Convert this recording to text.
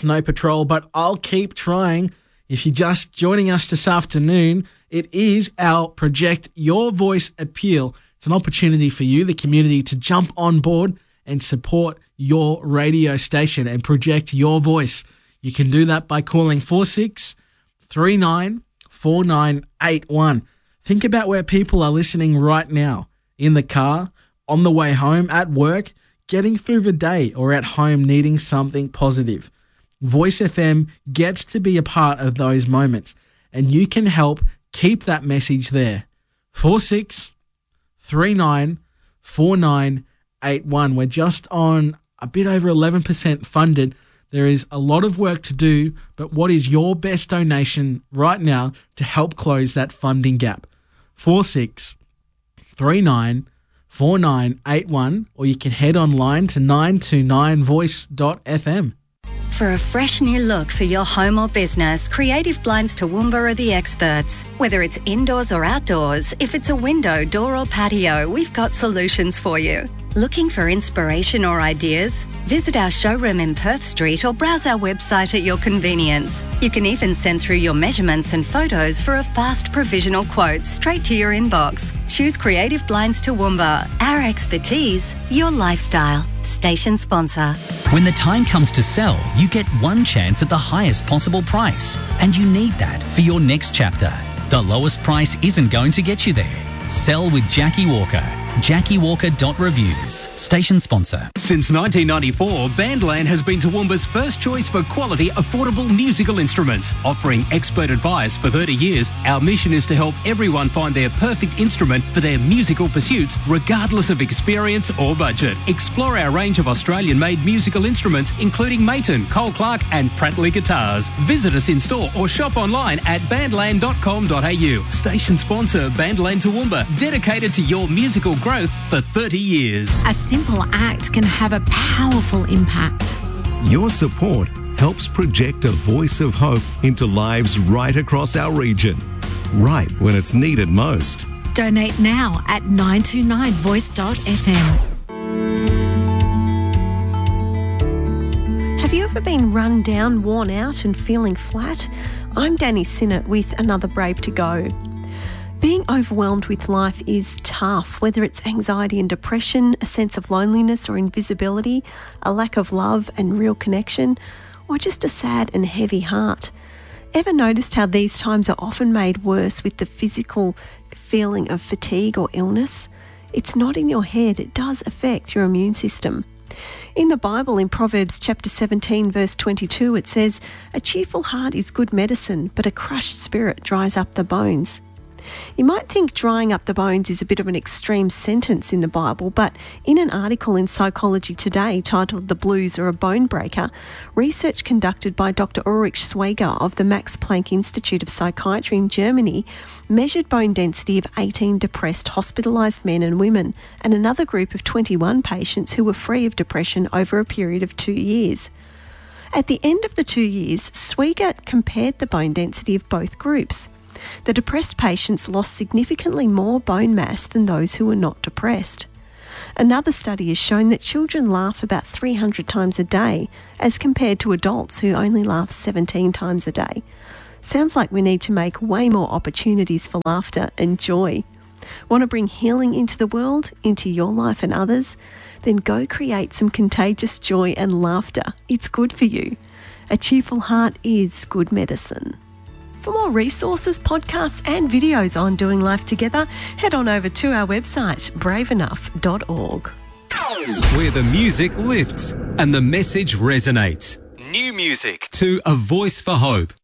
Snow Patrol, but I'll keep trying. If you're just joining us this afternoon, it is our Project Your Voice Appeal. It's an opportunity for you, the community, to jump on board and support your radio station and project your voice. You can do that by calling 46394981. Think about where people are listening right now, in the car, on the way home, at work, getting through the day, or at home needing something positive. Voice FM gets to be a part of those moments, and you can help keep that message there. 46394981. We're just on a bit over 11% funded. There is a lot of work to do, but what is your best donation right now to help close that funding gap? 46394981, or you can head online to 929voice.fm. For a fresh new look for your home or business, Creative Blinds Toowoomba are the experts. Whether it's indoors or outdoors, if it's a window, door or patio, we've got solutions for you. Looking for inspiration or ideas? Visit our showroom in Perth Street or browse our website at your convenience. You can even send through your measurements and photos for a fast provisional quote straight to your inbox. Choose Creative Blinds Toowoomba. Our expertise, your lifestyle. Station sponsor. When the time comes to sell, you get one chance at the highest possible price. And you need that for your next chapter. The lowest price isn't going to get you there. Sell with Jackie Walker. JackieWalker.Reviews. Station sponsor. Since 1994, Bandland has been Toowoomba's first choice for quality, affordable musical instruments. Offering expert advice for 30 years, our mission is to help everyone find their perfect instrument for their musical pursuits, regardless of experience or budget. Explore our range of Australian-made musical instruments, including Maton, Cole Clark and Prattley guitars. Visit us in store or shop online at bandland.com.au. Station sponsor Bandland Toowoomba, dedicated to your musical growth for 30 years. A simple act can have a powerful impact. Your support helps project a voice of hope into lives right across our region, right when it's needed most. Donate now at 929voice.fm. Have you ever been run down, worn out and feeling flat? I'm Danny Sinnott with another Brave to Go. Being overwhelmed with life is tough, whether it's anxiety and depression, a sense of loneliness or invisibility, a lack of love and real connection, or just a sad and heavy heart. Ever noticed how these times are often made worse with the physical feeling of fatigue or illness? It's not in your head, it does affect your immune system. In the Bible, in Proverbs chapter 17, verse 22, it says, "A cheerful heart is good medicine, but a crushed spirit dries up the bones." You might think drying up the bones is a bit of an extreme sentence in the Bible, but in an article in Psychology Today titled "The Blues Are a Bone Breaker," research conducted by Dr. Ulrich Schweger of the Max Planck Institute of Psychiatry in Germany measured bone density of 18 depressed hospitalised men and women and another group of 21 patients who were free of depression over a period of 2 years. At the end of the 2 years, Schweger compared the bone density of both groups. The depressed patients lost significantly more bone mass than those who were not depressed. Another study has shown that children laugh about 300 times a day as compared to adults who only laugh 17 times a day. Sounds like we need to make way more opportunities for laughter and joy. Want to bring healing into the world, into your life and others? Then go create some contagious joy and laughter. It's good for you. A cheerful heart is good medicine. For more resources, podcasts and videos on doing life together, head on over to our website, braveenough.org. Where the music lifts and the message resonates. New music to A Voice for Hope.